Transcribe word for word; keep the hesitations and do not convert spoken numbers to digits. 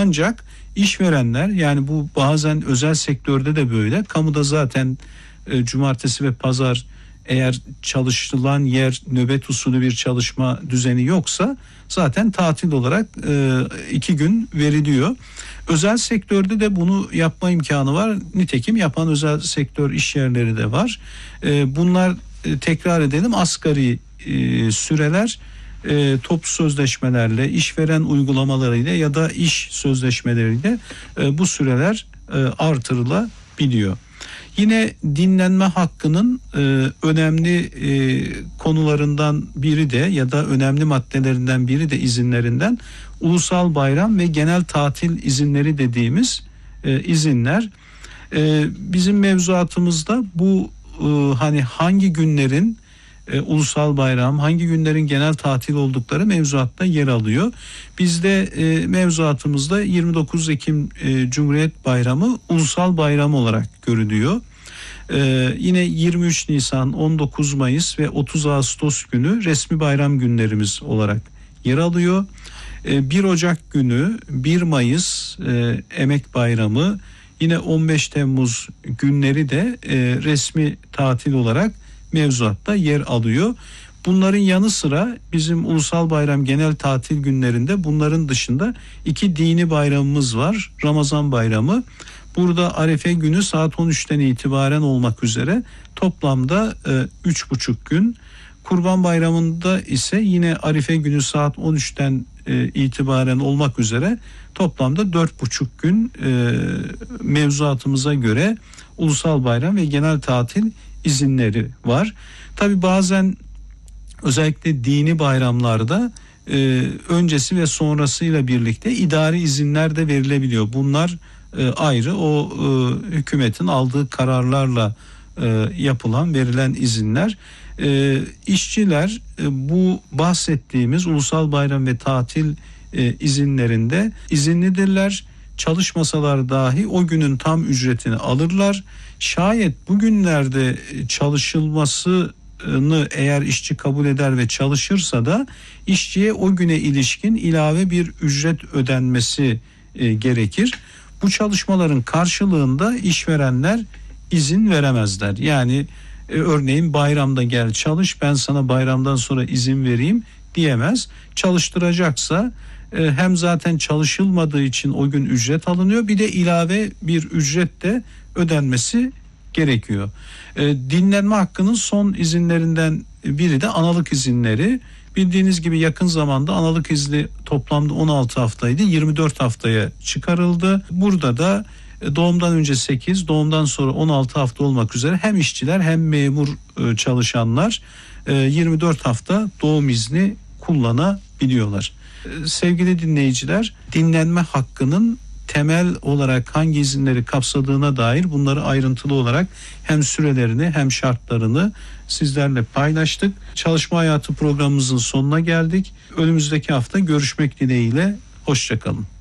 Ancak işverenler, yani bu bazen özel sektörde de böyle, kamuda zaten e, cumartesi ve pazar eğer çalışılan yer nöbet usulü bir çalışma düzeni yoksa zaten tatil olarak e, iki gün veriliyor. Özel sektörde de bunu yapma imkanı var. Nitekim yapan özel sektör iş yerleri de var. E, bunlar e, tekrar edelim, asgari e, süreler e, toplu sözleşmelerle, işveren uygulamalarıyla ya da iş sözleşmeleriyle e, bu süreler e, artırılabiliyor. Yine dinlenme hakkının e, önemli e, konularından biri de ya da önemli maddelerinden biri de izinlerinden ulusal bayram ve genel tatil izinleri dediğimiz e, izinler. E, bizim mevzuatımızda bu e, hani hangi günlerin e, ulusal bayram, hangi günlerin genel tatil oldukları mevzuatta yer alıyor. Bizde e, mevzuatımızda yirmi dokuz Ekim e, Cumhuriyet Bayramı ulusal bayram olarak görülüyor. Ee, yine yirmi üç Nisan, on dokuz Mayıs ve otuz Ağustos günü resmi bayram günlerimiz olarak yer alıyor. Ee, bir Ocak günü, bir Mayıs e, Emek Bayramı, yine on beş Temmuz günleri de e, resmi tatil olarak mevzuatta yer alıyor. Bunların yanı sıra bizim ulusal bayram genel tatil günlerinde bunların dışında iki dini bayramımız var. Ramazan bayramı. Burada Arefe günü saat on üçten itibaren olmak üzere toplamda üç buçuk gün. Kurban Bayramı'nda ise yine Arife günü saat on üçten e, itibaren olmak üzere toplamda dört buçuk gün e, mevzuatımıza göre ulusal bayram ve genel tatil izinleri var. Tabii bazen özellikle dini bayramlarda e, öncesi ve sonrasıyla birlikte idari izinler de verilebiliyor. Bunlar e, ayrı, o e, hükümetin aldığı kararlarla e, yapılan, verilen izinler. E, işçiler e, bu bahsettiğimiz ulusal bayram ve tatil e, izinlerinde izinlidirler. Çalışmasalar dahi o günün tam ücretini alırlar. Şayet bugünlerde çalışılmasını eğer işçi kabul eder ve çalışırsa da işçiye o güne ilişkin ilave bir ücret ödenmesi e, gerekir. Bu çalışmaların karşılığında işverenler izin veremezler. Yani e, örneğin bayramda gel çalış, ben sana bayramdan sonra izin vereyim diyemez. Çalıştıracaksa e, hem zaten çalışılmadığı için o gün ücret alınıyor, bir de ilave bir ücret de ödenmesi gerekiyor. E, dinlenme hakkının son izinlerinden biri de analık izinleri. Bildiğiniz gibi yakın zamanda analık izni toplamda on altı haftaydı, yirmi dört haftaya çıkarıldı. Burada da doğumdan önce sekiz, doğumdan sonra on altı hafta olmak üzere hem işçiler hem memur çalışanlar yirmi dört hafta doğum izni kullanabiliyorlar. Sevgili dinleyiciler, dinlenme hakkının temel olarak hangi izinleri kapsadığına dair bunları ayrıntılı olarak hem sürelerini hem şartlarını sizlerle paylaştık. Çalışma Hayatı programımızın sonuna geldik. Önümüzdeki hafta görüşmek dileğiyle. Hoşça kalın.